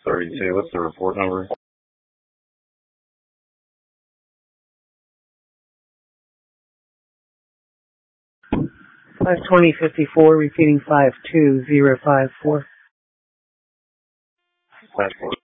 32. What's the report number? 52054, repeating 52054. 520.